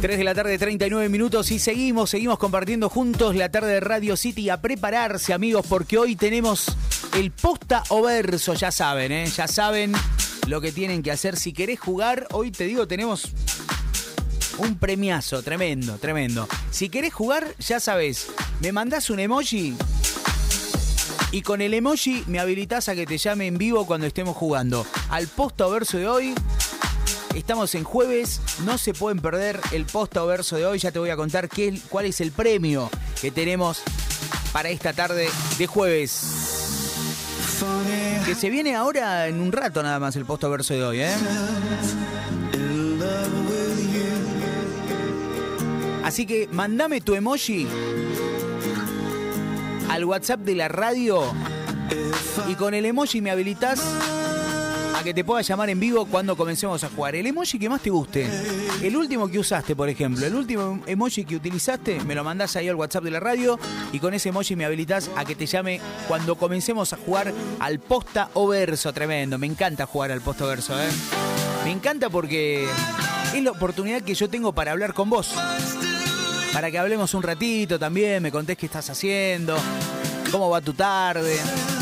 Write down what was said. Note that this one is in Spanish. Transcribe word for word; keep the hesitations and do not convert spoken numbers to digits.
tres de la tarde, treinta y nueve minutos y seguimos, seguimos compartiendo juntos la tarde de Radio City. A prepararse, amigos, porque hoy tenemos el posta o verso, ya saben, ¿eh? Ya saben lo que tienen que hacer. Si querés jugar, hoy te digo, tenemos un premiazo tremendo, tremendo. Si querés jugar, ya sabés, me mandás un emoji y con el emoji me habilitás a que te llame en vivo cuando estemos jugando al posta o verso de hoy. Estamos en jueves, no se pueden perder el posta o verso de hoy. Ya te voy a contar qué, cuál es el premio que tenemos para esta tarde de jueves. Que se viene ahora en un rato nada más el posta o verso de hoy, ¿eh? Así que mandame tu emoji al WhatsApp de la radio y con el emoji me habilitas a que te pueda llamar en vivo cuando comencemos a jugar. El emoji que más te guste, el último que usaste, por ejemplo, el último emoji que utilizaste, me lo mandás ahí al WhatsApp de la radio y con ese emoji me habilitas a que te llame cuando comencemos a jugar al posta o verso. Tremendo, me encanta jugar al posta o verso, ¿eh? Me encanta porque es la oportunidad que yo tengo para hablar con vos, para que hablemos un ratito también, me contés qué estás haciendo, cómo va tu tarde.